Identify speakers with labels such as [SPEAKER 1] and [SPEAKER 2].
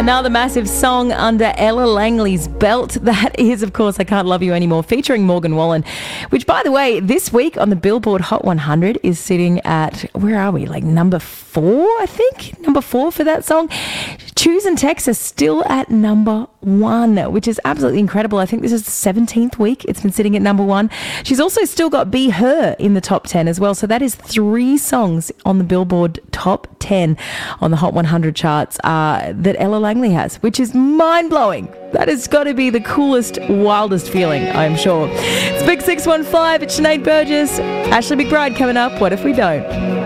[SPEAKER 1] Another massive song under Ella Langley's belt. That is, of course, I Can't Love You Anymore, featuring Morgan Wallen, which, by the way, this week on the Billboard Hot 100 is sitting at, where are we? Like number 4, I think? Number 4 for that song. Choosing Texas still at number 1, which is absolutely incredible. I think this is the 17th week it's been sitting at number 1. She's also still got Be Her in the top 10 as well. So that is 3 songs on the Billboard top 10 on the Hot 100 charts that Ella Langley has, which is mind-blowing. That has got to be the coolest, wildest feeling, I'm sure. It's Big 615. It's Sinead Burgess. Ashley McBride coming up. What if we don't?